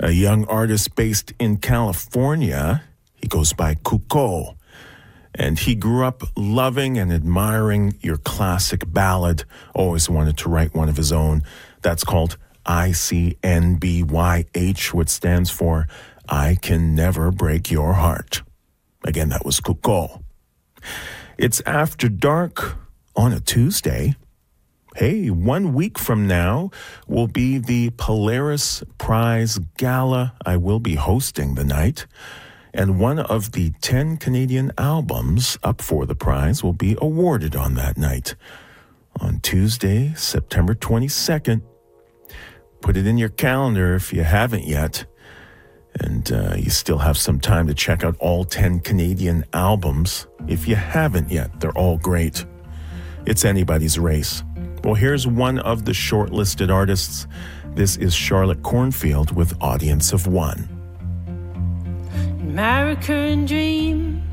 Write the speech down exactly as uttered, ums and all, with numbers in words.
a young artist based in California. He goes by Kuko. And he grew up loving and admiring your classic ballad. Always wanted to write one of his own. That's called I C N B Y H, which stands for I Can Never Break Your Heart. Again, that was Kuko. It's After Dark on a Tuesday. Hey, one week from now will be the Polaris Prize Gala. I will be hosting the night. And one of the ten Canadian albums up for the prize will be awarded on that night. On Tuesday, September twenty-second. Put it in your calendar if you haven't yet. And uh, you still have some time to check out all ten Canadian albums. If you haven't yet, they're all great. It's anybody's race. Well, here's one of the shortlisted artists. This is Charlotte Cornfield with Audience of One. American dream,